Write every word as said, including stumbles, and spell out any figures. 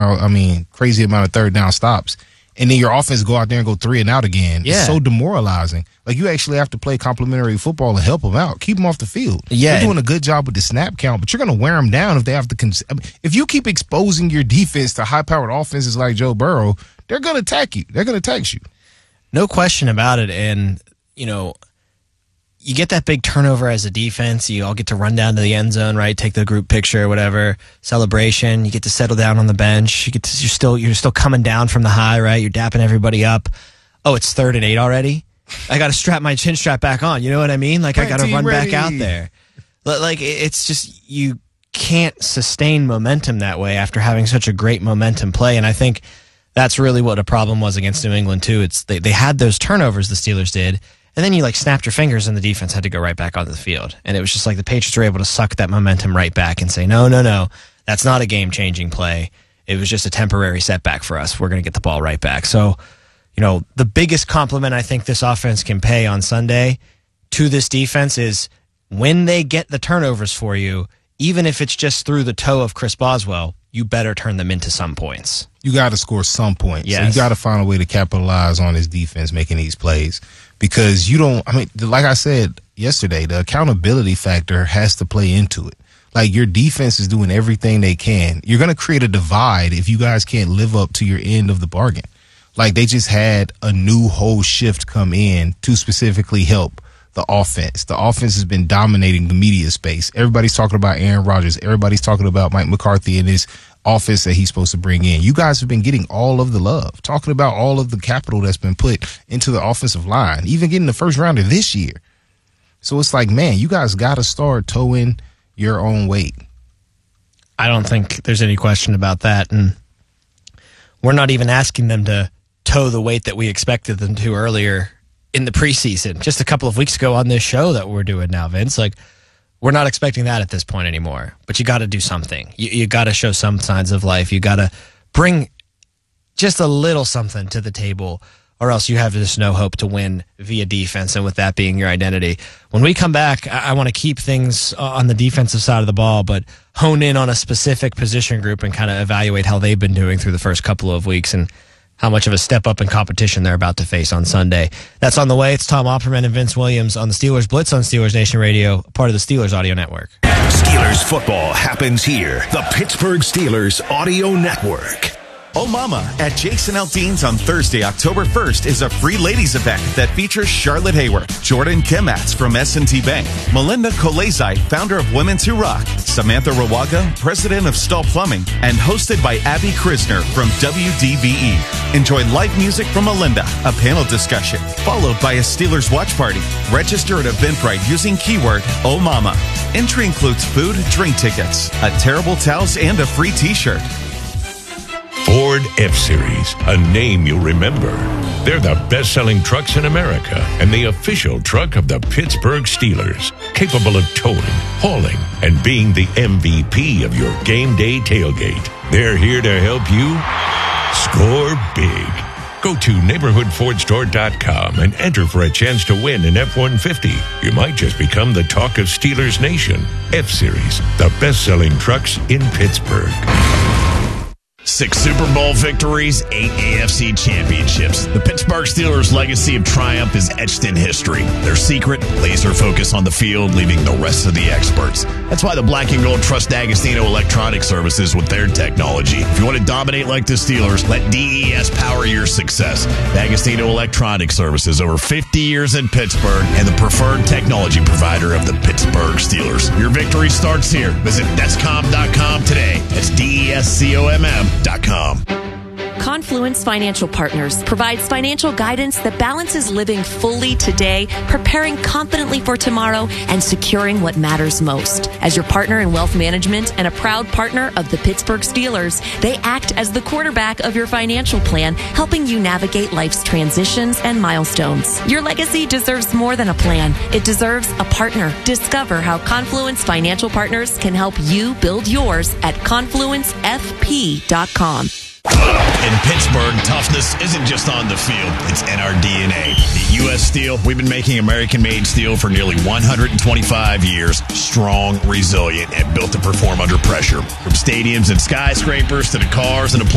I mean, crazy amount of third down stops. And then your offense go out there and go three and out again. Yeah. It's so demoralizing. Like, you actually have to play complementary football and help them out. Keep them off the field. Yeah. They're doing a good job with the snap count, but you're going to wear them down if they have to. Cons- I mean, if you keep exposing your defense to high-powered offenses like Joe Burrow, they're going to attack you. They're going to tax you. No question about it. And, you know, you get that big turnover as a defense. You all get to run down to the end zone, right? Take the group picture or whatever, celebration. You get to settle down on the bench. You get to, you're still you're still coming down from the high, right? You're dapping everybody up. Oh, it's third and eight already. I got to strap my chin strap back on. You know what I mean? Like, I got to run ready. back out there. Like, it's just, you can't sustain momentum that way after having such a great momentum play. And I think that's really what a problem was against New England too. It's they they had those turnovers, the Steelers did. And then you like snapped your fingers and the defense had to go right back onto the field. And it was just like the Patriots were able to suck that momentum right back and say, no, no, no, that's not a game-changing play. It was just a temporary setback for us. We're going to get the ball right back. So, you know, the biggest compliment I think this offense can pay on Sunday to this defense is when they get the turnovers for you, even if it's just through the toe of Chris Boswell, you better turn them into some points. You got to score some points. Yes. So you got to find a way to capitalize on his defense making these plays, because you don't, I mean, like I said yesterday, the accountability factor has to play into it. Like, your defense is doing everything they can. You're going to create a divide if you guys can't live up to your end of the bargain. Like, they just had a new whole shift come in to specifically help the offense. The offense has been dominating the media space. Everybody's talking about Aaron Rodgers. Everybody's talking about Mike McCarthy and his offense that he's supposed to bring in. You guys have been getting all of the love, talking about all of the capital that's been put into the offensive line, even getting the first rounder this year. So it's like, man, you guys got to start towing your own weight. I don't think there's any question about that. And we're not even asking them to toe the weight that we expected them to earlier in the preseason, just a couple of weeks ago on this show that we're doing now, Vince. Like, we're not expecting that at this point anymore. But you got to do something. You, you got to show some signs of life. You got to bring just a little something to the table, or else you have just no hope to win via defense, and with that being your identity. When we come back, I, I want to keep things on the defensive side of the ball, but hone in on a specific position group and kind of evaluate how they've been doing through the first couple of weeks and how much of a step up in competition they're about to face on Sunday. That's on the way. It's Tom Opperman and Vince Williams on the Steelers Blitz on Steelers Nation Radio, part of the Steelers Audio Network. Steelers football happens here. The Pittsburgh Steelers Audio Network. Oh Mama at Jason Aldean's on Thursday, October first is a free ladies event that features Charlotte Hayward, Jordan Kematz from S and T Bank, Melinda Kolezai, founder of Women's Who Rock, Samantha Rawaga, president of Stahl Plumbing, and hosted by Abby Krisner from W D B E. Enjoy live music from Melinda, a panel discussion, followed by a Steelers watch party. Register at Eventbrite using keyword Oh Mama. Entry includes food, drink tickets, a Terrible Towels, and a free t-shirt. Ford F-Series, a name you'll remember. They're the best-selling trucks in America and the official truck of the Pittsburgh Steelers, capable of towing, hauling, and being the M V P of your game day tailgate. They're here to help you score big. Go to neighborhood ford store dot com and enter for a chance to win an F one fifty. You might just become the talk of Steelers Nation. F-Series, the best-selling trucks in Pittsburgh. Six Super Bowl victories, eight A F C championships. The Pittsburgh Steelers' legacy of triumph is etched in history. Their secret, laser focus on the field, leaving the rest of the experts. That's why the Black and Gold trust D'Agostino Electronic Services with their technology. If you want to dominate like the Steelers, let D E S power your success. D'Agostino Electronic Services, over fifty years in Pittsburgh, and the preferred technology provider of the Pittsburgh Steelers. Your victory starts here. Visit Descom dot com today. That's D E S C O M M dot com. Confluence Financial Partners provides financial guidance that balances living fully today, preparing confidently for tomorrow, and securing what matters most. As your partner in wealth management and a proud partner of the Pittsburgh Steelers, they act as the quarterback of your financial plan, helping you navigate life's transitions and milestones. Your legacy deserves more than a plan. It deserves a partner. Discover how Confluence Financial Partners can help you build yours at confluence f p dot com. In Pittsburgh, toughness isn't just on the field, it's in our D N A. At U S Steel, we've been making American-made steel for nearly one hundred twenty-five years. Strong, resilient, and built to perform under pressure. From stadiums and skyscrapers to the cars and the